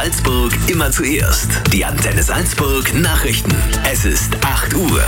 Salzburg immer zuerst. Die Antenne Salzburg Nachrichten. Es ist 8 Uhr.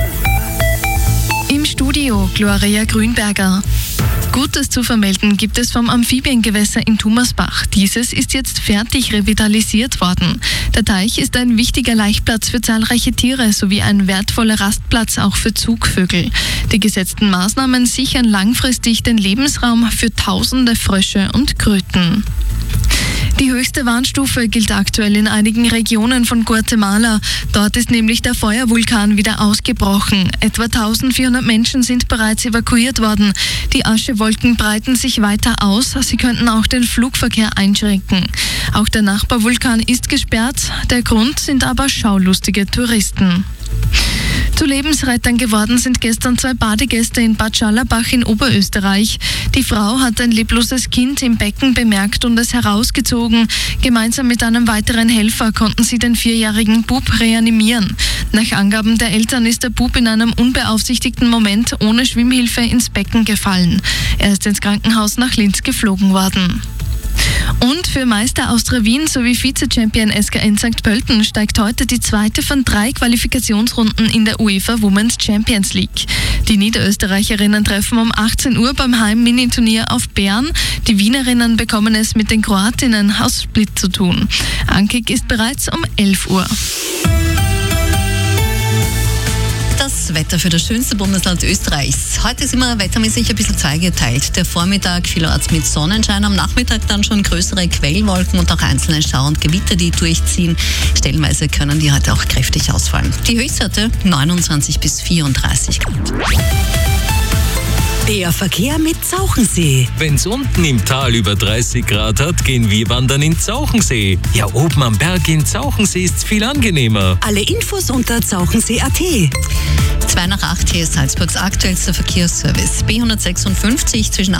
Im Studio Gloria Grünberger. Gutes zu vermelden gibt es vom Amphibiengewässer in Thomasbach. Dieses ist jetzt fertig revitalisiert worden. Der Teich ist ein wichtiger Laichplatz für zahlreiche Tiere sowie ein wertvoller Rastplatz auch für Zugvögel. Die gesetzten Maßnahmen sichern langfristig den Lebensraum für tausende Frösche und Kröten. Die höchste Warnstufe gilt aktuell in einigen Regionen von Guatemala. Dort ist nämlich der Feuervulkan wieder ausgebrochen. Etwa 1400 Menschen sind bereits evakuiert worden. Die Aschewolken breiten sich weiter aus. Sie könnten auch den Flugverkehr einschränken. Auch der Nachbarvulkan ist gesperrt. Der Grund sind aber schaulustige Touristen. Zu Lebensrettern geworden sind gestern 2 Badegäste in Bad Scharlabach in Oberösterreich. Die Frau hat ein lebloses Kind im Becken bemerkt und es herausgezogen. Gemeinsam mit einem weiteren Helfer konnten sie den 4-jährigen Bub reanimieren. Nach Angaben der Eltern ist der Bub in einem unbeaufsichtigten Moment ohne Schwimmhilfe ins Becken gefallen. Er ist ins Krankenhaus nach Linz geflogen worden. Und für Meister Austria Wien sowie Vize-Champion SKN St. Pölten steigt heute die zweite von 3 Qualifikationsrunden in der UEFA Women's Champions League. Die Niederösterreicherinnen treffen um 18 Uhr beim Heim-Mini-Turnier auf Bern. Die Wienerinnen bekommen es mit den Kroatinnen aus Split zu tun. Ankick ist bereits um 11 Uhr. Das Wetter für das schönste Bundesland Österreichs. Heute ist immer wettermäßig ein bisschen zweigeteilt. Der Vormittag vielerorts mit Sonnenschein, am Nachmittag dann schon größere Quellwolken und auch einzelne Schauer und Gewitter, die durchziehen. Stellenweise können die heute auch kräftig ausfallen. Die Höchstwerte 29 bis 34 Grad. Der Verkehr mit Zauchensee. Wenn's unten im Tal über 30 Grad hat, gehen wir wandern in Zauchensee. Ja, oben am Berg in Zauchensee ist's viel angenehmer. Alle Infos unter zauchensee.at. 2 nach 8 hier ist Salzburgs aktuellster Verkehrsservice. B156 zwischen